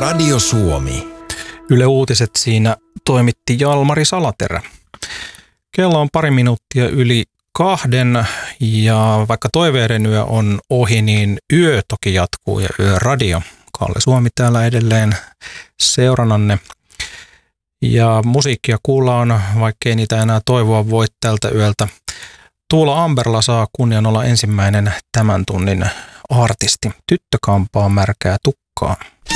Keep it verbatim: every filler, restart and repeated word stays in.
Radio Suomi. Yle Uutiset siinä toimitti Jalmari Salaterä. Kello on pari minuuttia yli kahden ja vaikka toiveiden yö on ohi, niin yö toki jatkuu ja Yöradio. Kalle Suomi täällä edelleen seurannanne. Ja musiikkia kuullaan, vaikkei niitä enää toivoa voi tältä yöltä. Tuula Amberla saa kunnian olla ensimmäinen tämän tunnin artisti. Tyttökampaa märkää tukkaa.